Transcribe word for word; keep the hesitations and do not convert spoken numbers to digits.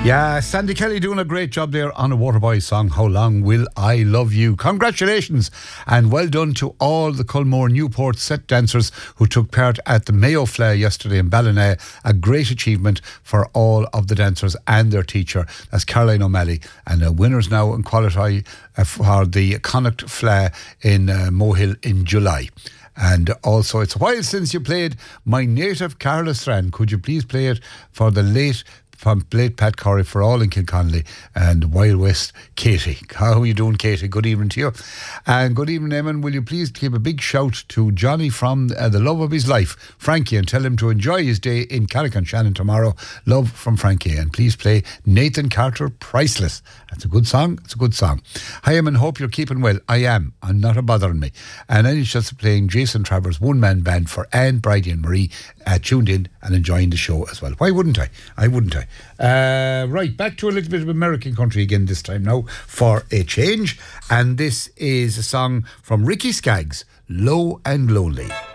Yeah, Sandy Kelly doing a great job there on a Waterboy song, How Long Will I Love You? Congratulations and well done to all the Culmore Newport set dancers who took part at the Mayo Flare yesterday in Ballina. A great achievement for all of the dancers and their teacher. That's Caroline O'Malley. And uh, winners now in qualify uh, for the Connacht Flare in uh, Mohill in July. And also, it's a while since you played My Native Carla Strand. Could you please play it for the late from late Pat Corey for all in Kilconnelly and Wild West Katie. How are you doing, Katie? Good evening to you. And good evening, Eamon. Will you please give a big shout to Johnny from uh, the love of his life, Frankie, and tell him to enjoy his day in Carrick Shannon tomorrow. Love from Frankie. And please play Nathan Carter, Priceless. That's a good song. It's a good song. Hi, Eamon. Hope you're keeping well. I am. I'm not a bothering me. And then he's just playing Jason Travers' one-man band for Anne, Bridie and Marie, uh, tuned in and enjoying the show as well. Why wouldn't I? I wouldn't I? Uh, right, back to a little bit of American country again this time now for a change. And this is a song from Ricky Skaggs, Low and Lonely.